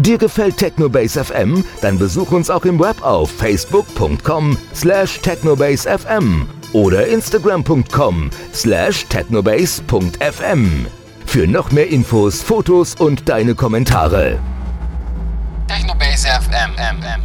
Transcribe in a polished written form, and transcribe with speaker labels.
Speaker 1: Dir gefällt Technobase FM? Dann besuch uns auch im Web auf facebook.com/technobasefm oder instagram.com/technobase.fm. Für noch mehr Infos, Fotos und deine Kommentare.
Speaker 2: Technobase FM.